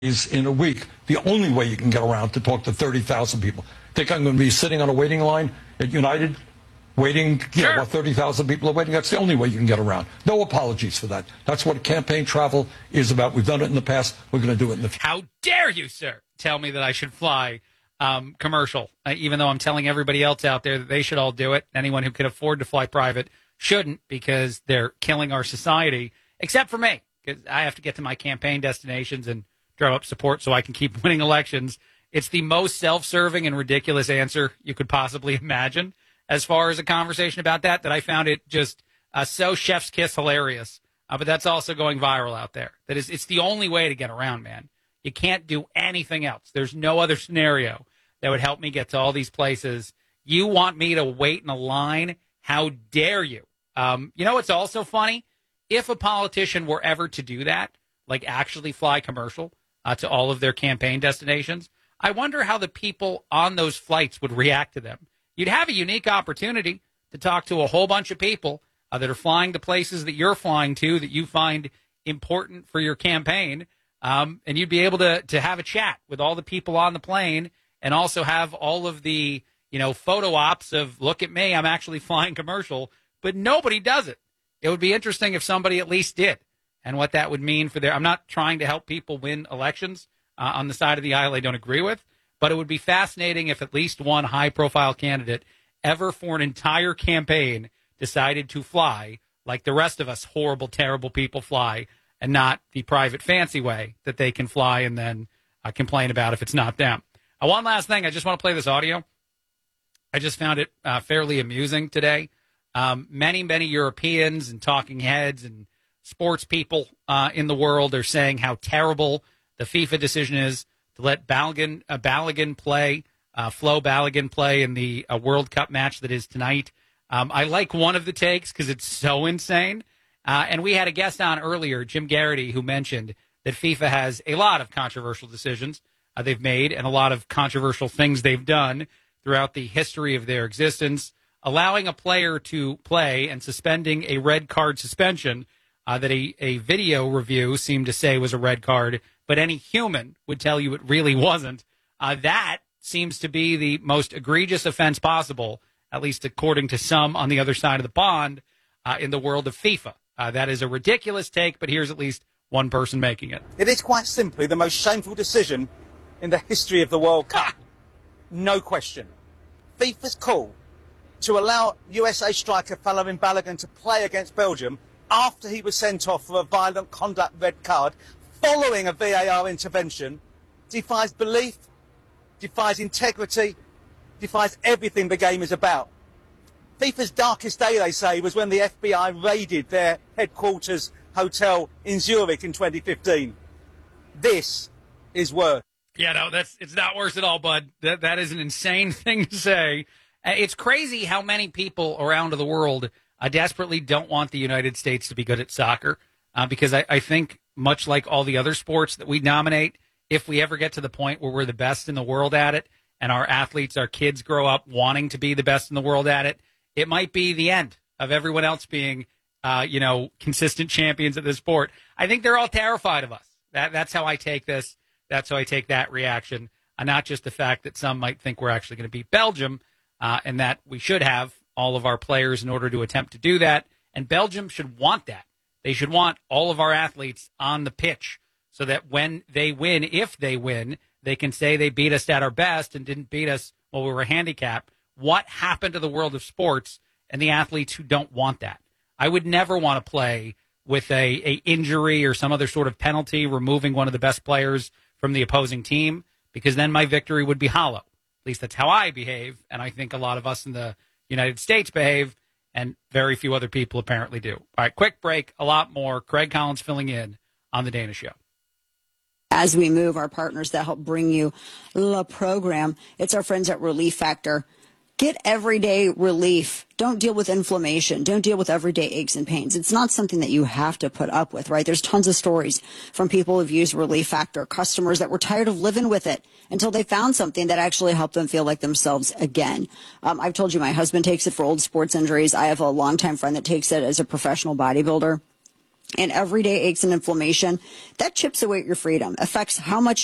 is in a week, the only way you can get around to talk to 30,000 people. Think I'm going to be sitting on a waiting line at United, waiting, Sure. While 30,000 people are waiting? That's the only way you can get around. No apologies for that. That's what campaign travel is about. We've done it in the past. We're going to do it in the future. How dare you, sir, tell me that I should fly commercial, even though I'm telling everybody else out there that they should all do it. Anyone who can afford to fly private shouldn't, because they're killing our society, except for me, because I have to get to my campaign destinations and drum up support so I can keep winning elections. It's the most self-serving and ridiculous answer you could possibly imagine as far as a conversation about that I found it just so chef's kiss hilarious. But that's also going viral out there. It's the only way to get around, man. You can't do anything else. There's no other scenario that would help me get to all these places. You want me to wait in a line? How dare you? You know what's also funny? If a politician were ever to do that, like actually fly commercial to all of their campaign destinations, I wonder how the people on those flights would react to them. You'd have a unique opportunity to talk to a whole bunch of people that are flying to places that you're flying to that you find important for your campaign, and you'd be able to have a chat with all the people on the plane and also have all of the photo ops of, look at me, I'm actually flying commercial, but nobody does it. It would be interesting if somebody at least did, and what that would mean for their – I'm not trying to help people win elections on the side of the aisle I don't agree with, but it would be fascinating if at least one high-profile candidate ever for an entire campaign decided to fly like the rest of us horrible, terrible people fly, and not the private fancy way that they can fly and then complain about if it's not them. One last thing. I just want to play this audio. I just found it fairly amusing today. Many Europeans and talking heads and sports people in the world are saying how terrible the FIFA decision is to let Flo Balogun play in the World Cup match that is tonight. I like one of the takes because it's so insane. And we had a guest on earlier, Jim Garrity, who mentioned that FIFA has a lot of controversial decisions they've made and a lot of controversial things they've done throughout the history of their existence, allowing a player to play and suspending a red card suspension that a video review seemed to say was a red card, but any human would tell you it really wasn't. That seems to be the most egregious offense possible, at least according to some on the other side of the pond in the world of FIFA. That is a ridiculous take, but here's at least one person making it. It is quite simply the most shameful decision in the history of the World Cup. No question. FIFA's call to allow USA striker Flo Balogun to play against Belgium after he was sent off for a violent conduct red card following a VAR intervention defies belief, defies integrity, defies everything the game is about. FIFA's darkest day, they say, was when the FBI raided their headquarters hotel in Zurich in 2015. This is worse. Yeah, no, it's not worse at all, bud. That is an insane thing to say. It's crazy how many people around the world desperately don't want the United States to be good at soccer, because I think, much like all the other sports that we nominate, if we ever get to the point where we're the best in the world at it and our athletes, our kids grow up wanting to be the best in the world at it, it might be the end of everyone else being, consistent champions at this sport. I think they're all terrified of us. That's how I take this. That's how I take that reaction, not just the fact that some might think we're actually going to beat Belgium, and that we should have all of our players in order to attempt to do that. And Belgium should want that. They should want all of our athletes on the pitch so that when they win, if they win, they can say they beat us at our best and didn't beat us while we were handicapped. What happened to the world of sports and the athletes who don't want that? I would never want to play with a injury or some other sort of penalty, removing one of the best players from the opposing team, because then my victory would be hollow. At least that's how I behave, and I think a lot of us in the United States behave, and very few other people apparently do. All right, quick break, a lot more. Craig Collins filling in on The Dana Show. As we move, our partners that help bring you the program, it's our friends at Relief Factor. Get everyday relief. Don't deal with inflammation. Don't deal with everyday aches and pains. It's not something that you have to put up with, right? There's tons of stories from people who've used Relief Factor, customers that were tired of living with it until they found something that actually helped them feel like themselves again. I've told you my husband takes it for old sports injuries. I have a longtime friend that takes it as a professional bodybuilder. and everyday aches and inflammation, that chips away at your freedom, affects how much